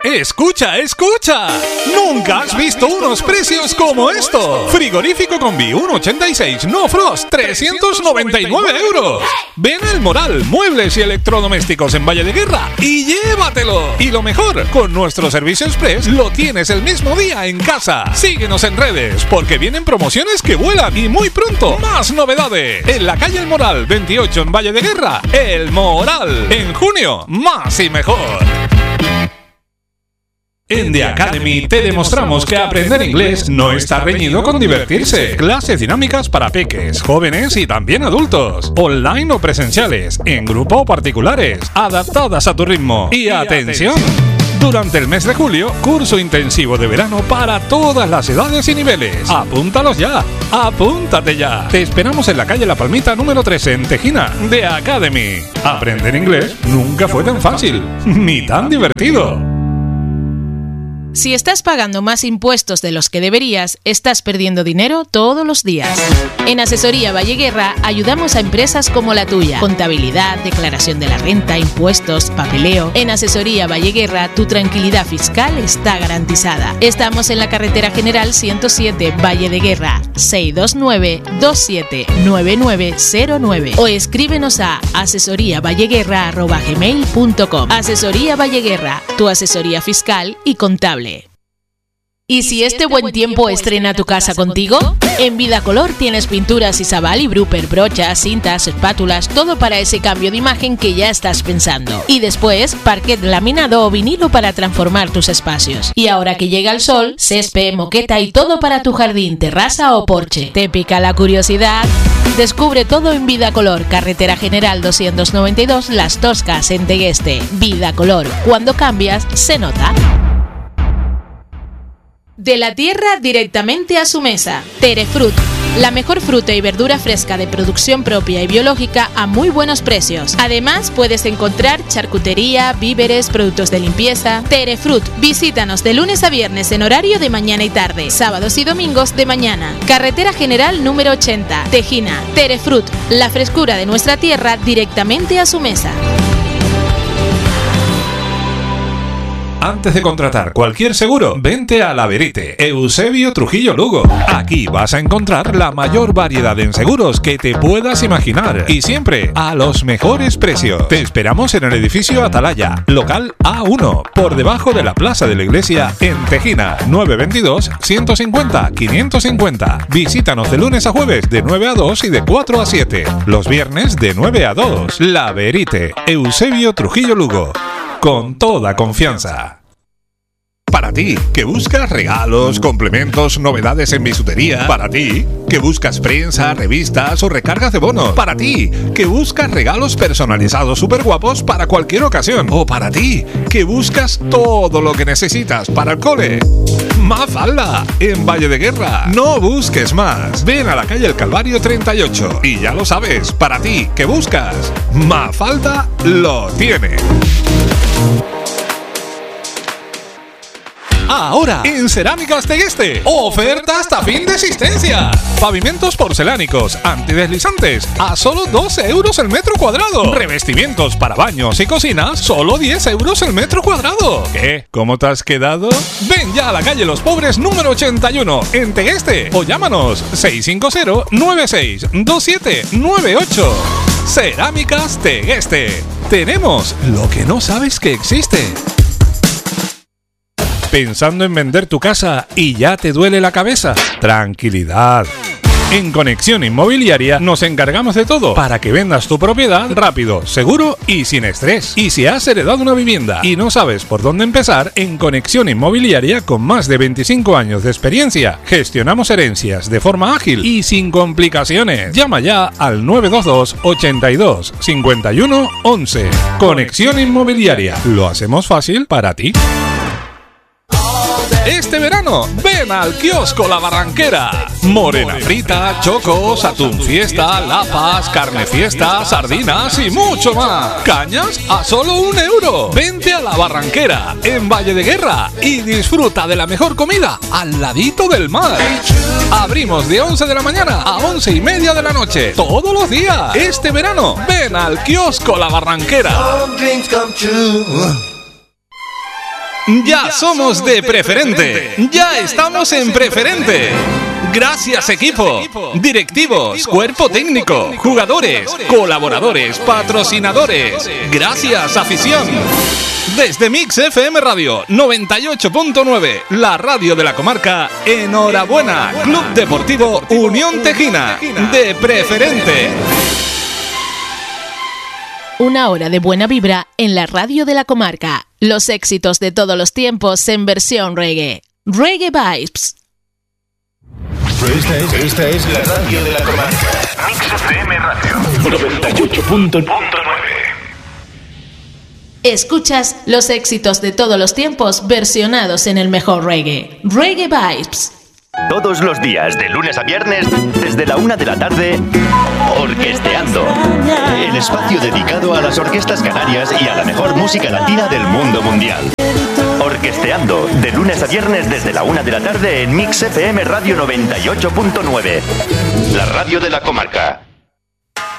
¡Escucha, escucha! ¡Nunca has visto unos precios como estos! Frigorífico Combi 1,86 No Frost, 399 €. Ven al Moral, muebles y electrodomésticos en Valle de Guerra y llévatelo. Y lo mejor, con nuestro servicio express lo tienes el mismo día en casa. Síguenos en redes porque vienen promociones que vuelan y muy pronto más novedades. En la calle El Moral 28 en Valle de Guerra, El Moral. En junio, más y mejor. En The Academy te demostramos que aprender inglés no está reñido con divertirse. Clases dinámicas para peques, jóvenes y también adultos. Online o presenciales, en grupo o particulares, adaptadas a tu ritmo. Y atención, durante el mes de julio, curso intensivo de verano para todas las edades y niveles. ¡Apúntalos ya! ¡Apúntate ya! Te esperamos en la calle La Palmita número 13 en Tejina, The Academy. Aprender inglés nunca fue tan fácil, ni tan divertido. Si estás pagando más impuestos de los que deberías, estás perdiendo dinero todos los días. En Asesoría Valleguerra ayudamos a empresas como la tuya. Contabilidad, declaración de la renta, impuestos, papeleo. En Asesoría Valleguerra tu tranquilidad fiscal está garantizada. Estamos en la carretera general 107 Valle de Guerra, 629-279909 o escríbenos a asesoriavalleguerra@gmail.com. Asesoría Valleguerra, tu asesoría fiscal y contable. ¿Y si este buen tiempo estrena tu casa contigo? En Vidacolor tienes pinturas Isabal y Brupper, brochas, cintas, espátulas, todo para ese cambio de imagen que ya estás pensando. Y después, parquet laminado o vinilo para transformar tus espacios. Y ahora que llega el sol, césped, moqueta y todo para tu jardín, terraza o porche. ¿Te pica la curiosidad? Descubre todo en Vidacolor, carretera general 292 Las Toscas en Tegueste. Vidacolor, cuando cambias, se nota. De la tierra directamente a su mesa. Terefrut, la mejor fruta y verdura fresca de producción propia y biológica a muy buenos precios. Además, puedes encontrar charcutería, víveres, productos de limpieza. Terefrut, visítanos de lunes a viernes en horario de mañana y tarde, sábados y domingos de mañana. Carretera General número 80, Tejina. Terefrut, la frescura de nuestra tierra directamente a su mesa. Antes de contratar cualquier seguro, vente a La Verite, Eusebio Trujillo Lugo. Aquí vas a encontrar la mayor variedad en seguros que te puedas imaginar y siempre a los mejores precios. Te esperamos en el edificio Atalaya, local A1, por debajo de la Plaza de la Iglesia en Tejina, 922-150-550. Visítanos de lunes a jueves de 9 a 2 y de 4 a 7. Los viernes de 9 a 2. La Verite, Eusebio Trujillo Lugo. Con toda confianza. Para ti, que buscas regalos, complementos, novedades en bisutería. Para ti, que buscas prensa, revistas o recargas de bonos. Para ti, que buscas regalos personalizados súper guapos para cualquier ocasión. O para ti, que buscas todo lo que necesitas para el cole. Mafalda, en Valle de Guerra. No busques más. Ven a la calle El Calvario 38. Y ya lo sabes, para ti, que buscas, Mafalda lo tiene. Ahora, en Cerámicas Tegueste, oferta hasta fin de existencia. Pavimentos porcelánicos, antideslizantes, a solo 12 € el metro cuadrado. Revestimientos para baños y cocinas, solo 10 € el metro cuadrado. ¿Qué? ¿Cómo te has quedado? Ven ya a la calle Los Pobres número 81, en Tegueste, o llámanos 650-962798. Cerámicas Tegueste. Tenemos lo que no sabes que existe. ¿Pensando en vender tu casa y ya te duele la cabeza? Tranquilidad. En Conexión Inmobiliaria nos encargamos de todo para que vendas tu propiedad rápido, seguro y sin estrés. Y si has heredado una vivienda y no sabes por dónde empezar, en Conexión Inmobiliaria, con más de 25 años de experiencia, gestionamos herencias de forma ágil y sin complicaciones. Llama ya al 922 82 51 11. Conexión Inmobiliaria. Lo hacemos fácil para ti. Este verano, ven al kiosco La Barranquera. Morena frita, chocos, atún fiesta, lapas, carne fiesta, sardinas y mucho más. Cañas a solo 1 €. Vente a La Barranquera, en Valle de Guerra, y disfruta de la mejor comida al ladito del mar. Abrimos de 11 de la mañana a 11:30 de la noche, todos los días. Este verano, ven al kiosco La Barranquera. Ya somos de Preferente. Ya estamos en Preferente. Gracias equipo, directivos, cuerpo técnico, jugadores, colaboradores, patrocinadores. Gracias afición. Desde Mix FM Radio 98.9, la radio de la comarca, enhorabuena, Club Deportivo Unión Tejina, de Preferente. Una hora de buena vibra en la radio de la comarca. Los éxitos de todos los tiempos en versión reggae. Reggae Vibes. Esta es la radio de la comarca. Mix FM Radio 98.9. Escuchas los éxitos de todos los tiempos versionados en el mejor reggae. Reggae Vibes. Todos los días, de lunes a viernes, desde la 1 de la tarde, Orquesteando. El espacio dedicado a las orquestas canarias y a la mejor música latina del mundo mundial. Orquesteando, de lunes a viernes desde la 1 de la tarde en Mix FM Radio 98.9. La radio de la comarca.